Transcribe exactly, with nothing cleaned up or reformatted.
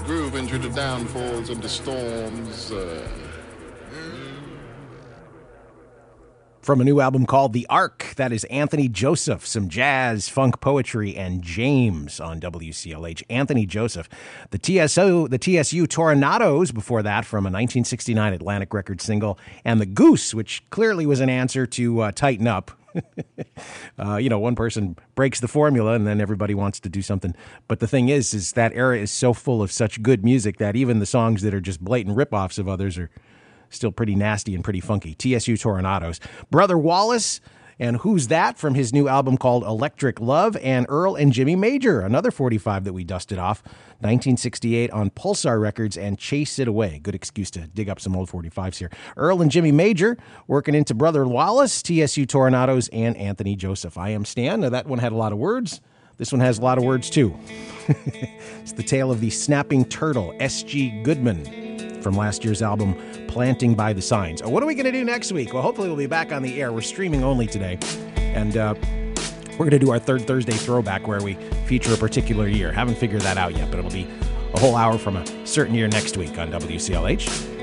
grooving through the downfalls and the storms. Uh, From a new album called The Ark, that is Anthony Joseph, some jazz, funk poetry, and James on W C L H. Anthony Joseph. The T S O, the T S U Tornadoes before that from a nineteen sixty-nine Atlantic Records single, and The Goose, which clearly was an answer to uh, Tighten Up. uh, you know, one person breaks the formula and then everybody wants to do something. But the thing is, is that era is so full of such good music that even the songs that are just blatant ripoffs of others are still pretty nasty and pretty funky. T S U Tornadoes. Brother Wallace and Who's That from his new album called Electric Love, and Earl and Jimmy Major, another forty-five that we dusted off, nineteen sixty-eight on Pulsar Records and Chase It Away. Good excuse to dig up some old forty-fives here. Earl and Jimmy Major working into Brother Wallace, T S U Tornadoes, and Anthony Joseph. I am Stan. Now that one had a lot of words. This one has a lot of words too. It's the tale of the snapping turtle, S G Goodman, from last year's album Planting by the Signs. Oh, what are we going to do next week? Well, hopefully we'll be back on the air. We're streaming only today. And uh, we're going to do our third Thursday throwback where we feature a particular year. Haven't figured that out yet, but it'll be a whole hour from a certain year next week on W C L H.